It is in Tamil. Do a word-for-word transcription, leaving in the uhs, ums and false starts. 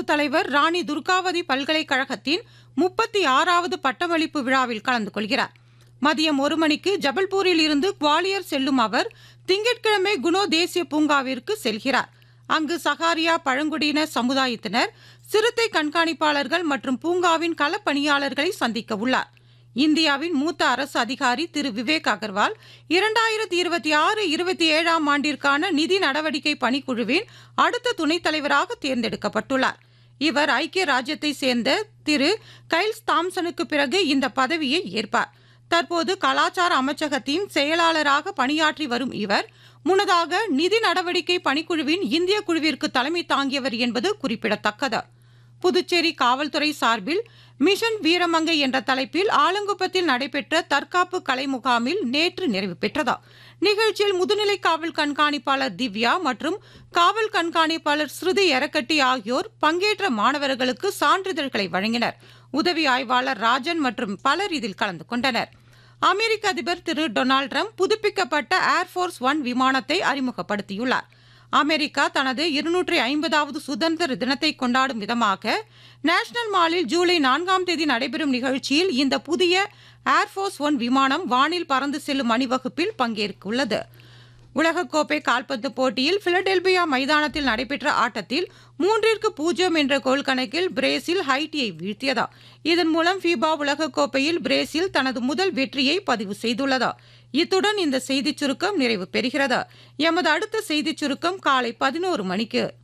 தலைவர் ராணி துர்காவதி பல்கலைக்கழகத்தின் முப்பத்தி ஆறாவது பட்டமளிப்பு விழாவில் கலந்து கொள்கிறார். மதியம் ஒரு மணிக்கு ஜபல்பூரில் இருந்து குவாலியர் செல்லும் அவர் திங்கட்கிழமை குணோ தேசிய பூங்காவிற்கு செல்கிறார். அங்கு சகாரியா பழங்குடியின சமுதாயத்தினர், சிறுத்தை கண்காணிப்பாளர்கள் மற்றும் பூங்காவின் களப்பணியாளர்களை சந்திக்க உள்ளார். இந்தியாவின் மூத்த அரசு அதிகாரி திரு விவேக் அகர்வால் இரண்டாயிரத்தி இருபத்தி ஆறு இருபத்தி ஏழாம் ஆண்டிற்கான நிதி நடவடிக்கை பணிக்குழுவின் அடுத்த துணைத் தலைவராக தேர்ந்தெடுக்கப்பட்டுள்ளார். இவர் ஐக்கிய ராஜ்யத்தை சேர்ந்த திரு கைல்ஸ் தாம்சனுக்கு பிறகு இந்த பதவியை ஏற்பார். தற்போது கலாச்சார அமைச்சகத்தின் செயலாளராக பணியாற்றி வரும் இவர் முன்னதாக நிதி நடவடிக்கை பணிக்குழுவின் இந்திய குழுவிற்கு தலைமை தாங்கியவர் என்பது குறிப்பிடத்தக்கது. புதுச்சேரி காவல்துறை சார்பில் மிஷன் வீரமங்கை என்ற தலைப்பில் ஆலங்குப்பத்தில் நடைபெற்ற தற்காப்பு கலை முகாமில் நேற்று நிறைவு பெற்றது. நிகழ்ச்சியில் முதுநிலை காவல் கண்காணிப்பாளர் திவ்யா மற்றும் காவல் கண்காணிப்பாளர் ஸ்ருதி எரக்கட்டி ஆகியோர் பங்கேற்ற மாணவர்களுக்கு சான்றிதழ்களை வழங்கினர். உதவி ஆய்வாளர் ராஜன் மற்றும் பலர் இதில் கலந்து கொண்டனர். அமெரிக்க அதிபர் திரு டொனால்டு டிரம்ப் புதுப்பிக்கப்பட்ட ஏர்ஃபோர்ஸ் ஒன் விமானத்தை அறிமுகப்படுத்தியுள்ளார். அமெரிக்கா தனது இருநூற்றி ஐம்பதாவது சுதந்திர தினத்தை கொண்டாடும் விதமாக நேஷனல் மாலில் ஜூலை நான்காம் தேதி நடைபெறும் நிகழ்ச்சியில் இந்த புதிய ஏர்ஃபோர்ஸ் ஒன் விமானம் வானில் பறந்து செல்லும் அணிவகுப்பில் பங்கேற்குள்ளது. உலகக்கோப்பை கால்பந்து போட்டியில் பிலடெல்பியா மைதானத்தில் நடைபெற்ற ஆட்டத்தில் மூன்றிற்கு பூஜ்ஜியம் என்ற கோல் கணக்கில் பிரேசில் ஹைட்டியை வீழ்த்தியது. இதன் மூலம் ஃபீபா உலகக்கோப்பையில் பிரேசில் தனது முதல் வெற்றியை பதிவு செய்துள்ளது. இத்துடன் இந்த செய்திச் சுருக்கம் நிறைவு பெறுகிறது. எமது அடுத்த செய்திச் சுருக்கம் காலை பதினோரு மணிக்கு.